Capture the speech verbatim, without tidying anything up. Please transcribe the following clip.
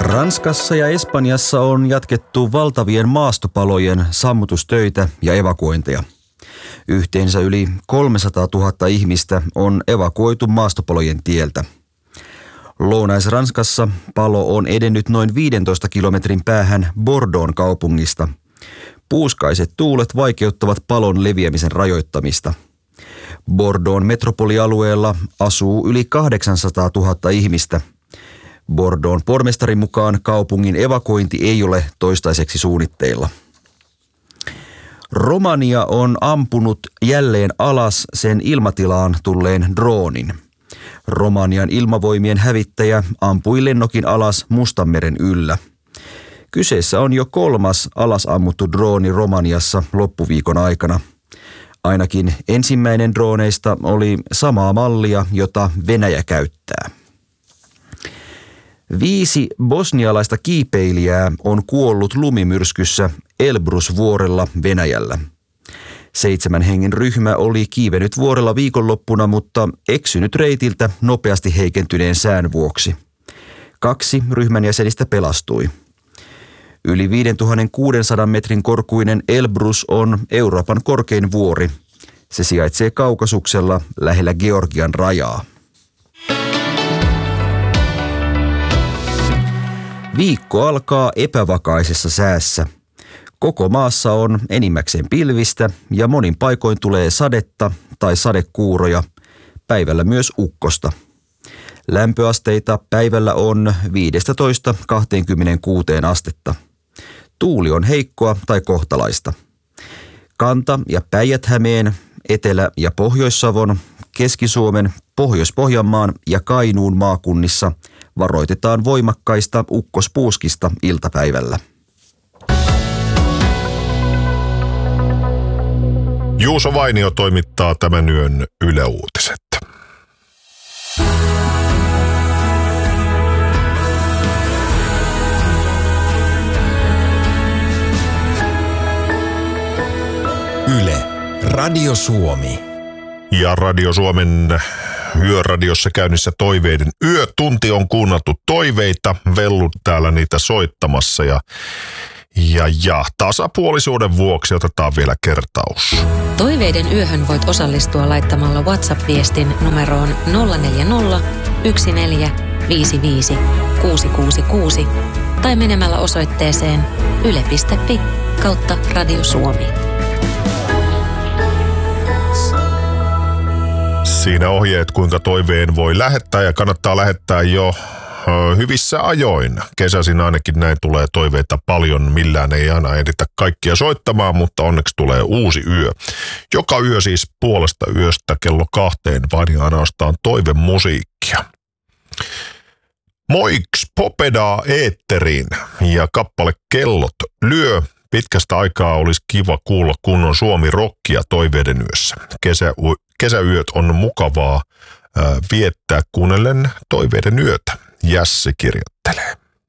Ranskassa ja Espanjassa on jatkettu valtavien maastopalojen sammutustöitä ja evakuointeja. Yhteensä yli kolmesataatuhatta ihmistä on evakuoitu maastopalojen tieltä. Lounais-Ranskassa palo on edennyt noin viidentoista kilometrin päähän Bordeauxn kaupungista. Puuskaiset tuulet vaikeuttavat palon leviämisen rajoittamista. Bordeauxn metropolialueella asuu yli kahdeksansataatuhatta ihmistä. Bordeauxn pormestarin mukaan kaupungin evakuointi ei ole toistaiseksi suunnitteilla. Romania on ampunut jälleen alas sen ilmatilaan tulleen droonin. Romanian ilmavoimien hävittäjä ampui lennokin alas Mustanmeren yllä. Kyseessä on jo kolmas alasammuttu drooni Romaniassa loppuviikon aikana. Ainakin ensimmäinen drooneista oli samaa mallia, jota Venäjä käyttää. Viisi bosnialaista kiipeilijää on kuollut lumimyrskyssä Elbrus-vuorella Venäjällä. Seitsemän hengen ryhmä oli kiivennyt vuorella viikonloppuna, mutta eksynyt reitiltä nopeasti heikentyneen sään vuoksi. Kaksi ryhmän jäsenistä pelastui. Yli viisituhattakuusisataa metrin korkuinen Elbrus on Euroopan korkein vuori. Se sijaitsee Kaukasuksella lähellä Georgian rajaa. Viikko alkaa epävakaisessa säässä. Koko maassa on enimmäkseen pilvistä ja monin paikoin tulee sadetta tai sadekuuroja, päivällä myös ukkosta. Lämpöasteita päivällä on viisitoista kaksikymmentäkuusi astetta. Tuuli on heikkoa tai kohtalaista. Kanta- ja Päijät-Hämeen, Etelä- ja Pohjois-Savon, Keski-Suomen, Pohjois-Pohjanmaan ja Kainuun maakunnissa varoitetaan voimakkaista ukkospuuskista iltapäivällä. Juuso Vainio toimittaa tämän yön Yle Uutiset. Yle, Radio Suomi. Ja Radio Suomen yöradiossa käynnissä toiveiden yötunti on kuunneltu toiveita, vellut täällä niitä soittamassa ja Ja, ja tasapuolisuuden vuoksi otetaan vielä kertaus. Toiveiden yöhön voit osallistua laittamalla WhatsApp-viestin numeroon nolla neljä nolla, yksi neljä, viisi viisi, kuusi kuusi kuusi tai menemällä osoitteeseen yle piste fi kautta Radio Suomi. Siinä ohjeet, kuinka toiveen voi lähettää ja kannattaa lähettää jo hyvissä ajoin. Kesäisin ainakin näin tulee toiveita paljon, millään ei aina ehditä kaikkia soittamaan, mutta onneksi tulee uusi yö. Joka yö siis puolesta yöstä kello kahteen vain ja ainoastaan toivemusiikkia. Moiks Popedaa eetteriin ja kappale Kellot lyö. Pitkästä aikaa olisi kiva kuulla kunnon Suomi-rockia toiveiden yössä. Kesä, kesäyöt on mukavaa ää, viettää kuunnellen toiveiden yötä. Jässi kirjoittelee.